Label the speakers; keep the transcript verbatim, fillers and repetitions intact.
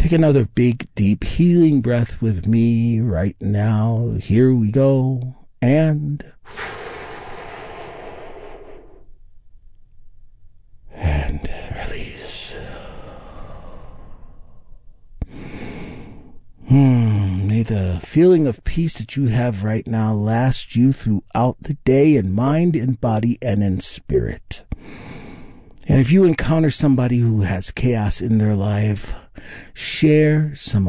Speaker 1: Take another big, deep, healing breath with me right now. Here we go. And... and release. Hmm. May the feeling of peace that you have right now last you throughout the day in mind, in body, and in spirit. And if you encounter somebody who has chaos in their life, share some